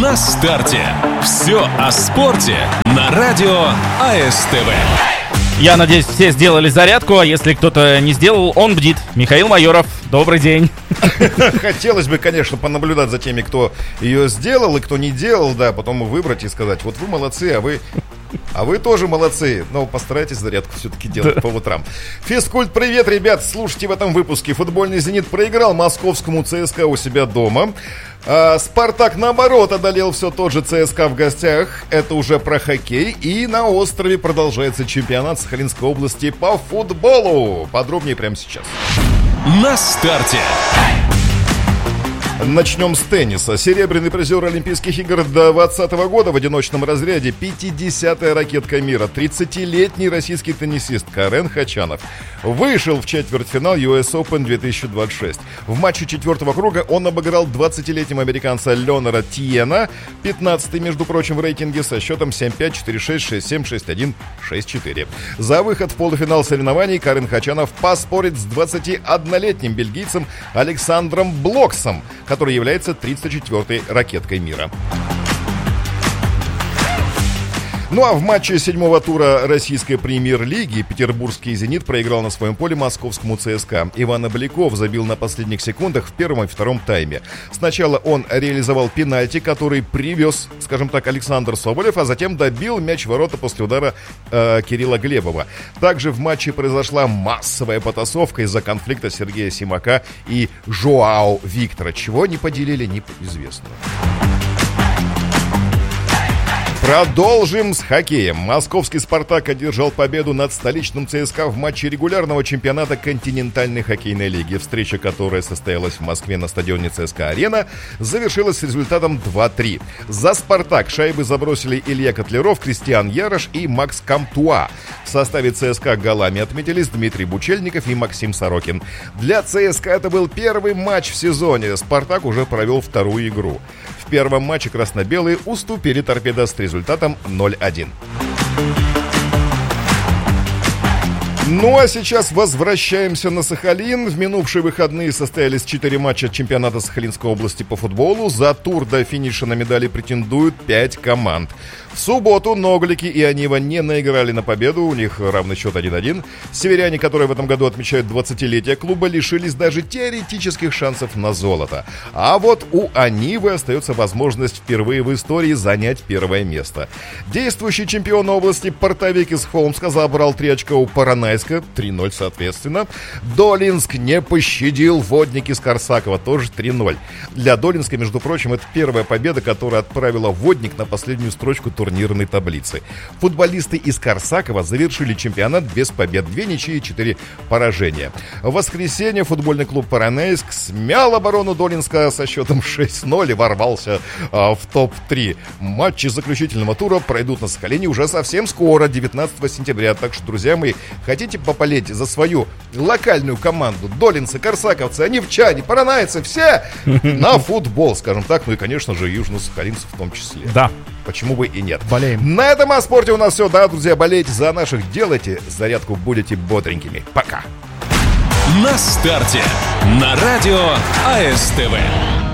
На старте. Все о спорте на радио АСТВ. Я надеюсь, все сделали зарядку, а если кто-то не сделал, он бдит. Михаил Майоров, добрый день. Хотелось бы, конечно, понаблюдать за теми, кто ее сделал и кто не делал, да, потом выбрать и сказать, вот вы молодцы, а вы тоже молодцы. Но постарайтесь зарядку все-таки делать по утрам. Физкульт, привет, ребят. Слушайте в этом выпуске. Футбольный «Зенит» проиграл московскому ЦСКА у себя дома. «Спартак», наоборот, одолел все тот же ЦСКА в гостях. Это уже про хоккей. И на острове продолжается чемпионат Сахалинской области по футболу. Подробнее прямо сейчас. На старте. Начнем с тенниса. Серебряный призер Олимпийских игр 2020 года в одиночном разряде, 50-я ракетка мира, 30-летний российский теннисист Карен Хачанов вышел в четвертьфинал US Open 2026. В матче четвертого круга он обыграл 20-летнего американца Леонора Тиена, 15-й, между прочим, в рейтинге, со счетом 7-5, 4-6, 6-7, 6-1, 6-4. За выход в полуфинал соревнований Карен Хачанов поспорит с 21-летним бельгийцем Александром Блоксом, который является 34-й ракеткой мира. Ну а в матче седьмого тура российской премьер-лиги петербургский «Зенит» проиграл на своем поле московскому ЦСКА. Иван Обликов забил на последних секундах в первом и втором тайме. Сначала он реализовал пенальти, который привез, скажем так, Александр Соболев, а затем добил мяч в ворота после удара Кирилла Глебова. Также в матче произошла массовая потасовка из-за конфликта Сергея Симака и Жоао Виктора. Чего не поделили, неизвестно. Продолжим с хоккеем. Московский «Спартак» одержал победу над столичным ЦСКА в матче регулярного чемпионата континентальной хоккейной лиги. Встреча, которая состоялась в Москве на стадионе ЦСКА-Арена, завершилась с результатом 2-3. За «Спартак» шайбы забросили Илья Котляров, Кристиан Ярош и Макс Камтуа. В составе ЦСКА голами отметились Дмитрий Бучельников и Максим Сорокин. Для ЦСКА это был первый матч в сезоне. «Спартак» уже провел вторую игру. В первом матче красно-белые уступили «Торпедо» с результатом 0-1. Ну а сейчас возвращаемся на Сахалин. В минувшие выходные состоялись 4 матча чемпионата Сахалинской области по футболу. За тур до финиша на медали претендуют 5 команд. В субботу Ноглики и Анива не наиграли на победу, у них равный счет 1-1. Северяне, которые в этом году отмечают 20-летие клуба, лишились даже теоретических шансов на золото. А вот у Анивы остается возможность впервые в истории занять первое место. Действующий чемпион области Портовик из Холмска забрал 3 очка у Поронайска, 3-0 соответственно. Долинск не пощадил Водник из Корсакова, тоже 3-0. Для Долинска, между прочим, это первая победа, которая отправила Водник на последнюю строчку турнирной таблицы. Футболисты из Корсакова завершили чемпионат без побед, 2 ничьи и 4 поражения. В воскресенье футбольный клуб Поронайск смял оборону Долинска со счетом 6-0 и ворвался в топ-3. Матчи заключительного тура пройдут на Сахалине уже совсем скоро, 19 сентября. Так что, друзья мои, хотите попалить за свою локальную команду? Долинцы, корсаковцы, анивчане, поронайцы, все на футбол, скажем так. Ну и, конечно же, южно-сахалинцев в том числе. Да. Почему бы и нет. Болеем. На этом о спорте у нас все. Да, друзья, болейте за наших, делайте зарядку, будете бодренькими. Пока. На старте. На радио АСТВ.